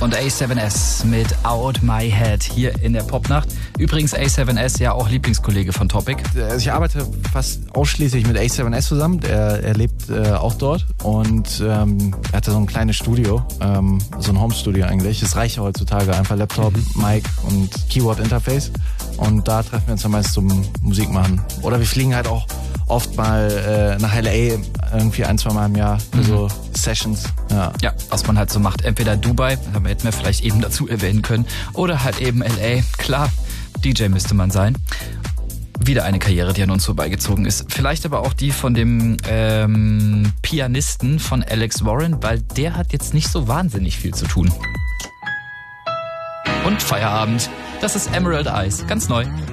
Und A7S mit Out My Head hier in der Popnacht. Übrigens A7S ja auch Lieblingskollege von Topic. Also ich arbeite fast ausschließlich mit A7S zusammen. Er lebt auch dort und er hatte so ein kleines Studio, so ein Home-Studio eigentlich. Das reicht ja heutzutage, einfach Laptop, Mic und Keyboard-Interface. Und da treffen wir uns dann meist zum Musik machen. Oder wir fliegen halt auch oft mal nach LA irgendwie 1-2 Mal im Jahr für so Sessions. Ja, was man halt so macht. Entweder Dubai, hätten wir vielleicht eben dazu erwähnen können, oder halt eben LA. Klar, DJ müsste man sein. Wieder eine Karriere, die an uns vorbeigezogen ist. Vielleicht aber auch die von dem Pianisten von Alex Warren, weil der hat jetzt nicht so wahnsinnig viel zu tun. Und Feierabend. Das ist Emerald Eyes, ganz neu.